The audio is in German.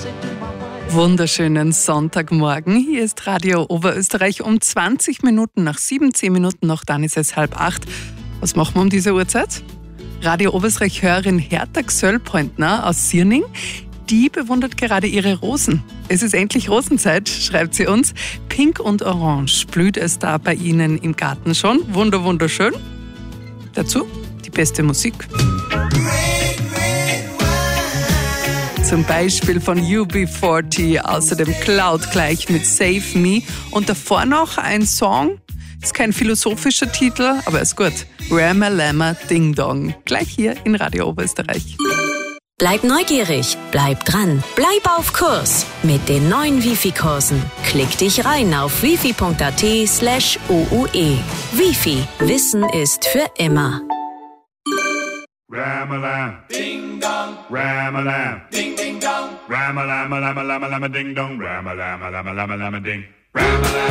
Wunderschönen Sonntagmorgen. Hier ist Radio Oberösterreich um 20 Minuten nach 7, 10 Minuten noch, dann ist es 7:30. Was machen wir um diese Uhrzeit? Radio Oberösterreich-Hörerin Hertha Gsöllpointner aus Sierning, die bewundert gerade ihre Rosen. Es ist endlich Rosenzeit, schreibt sie uns. Pink und Orange blüht es da bei Ihnen im Garten schon. Wunderschön. Dazu die beste Musik. Zum Beispiel von UB40, außerdem Cloud gleich mit Save Me und davor noch ein Song, ist kein philosophischer Titel, aber ist gut. Ramalama Ding Dong, gleich hier in Radio Oberösterreich. Bleib neugierig, bleib dran, bleib auf Kurs mit den neuen Wifi-Kursen. Klick dich rein auf wifi.at/OUE. Wifi, Wissen ist für immer. Ram-a-lam, ding dong, ram-a-lam, ding ding dong, ram-a-lam, lam-a-lam, lam-a ding dong, ram-a-lam, lam-a-lam, lam-a ding, ram-a-lam.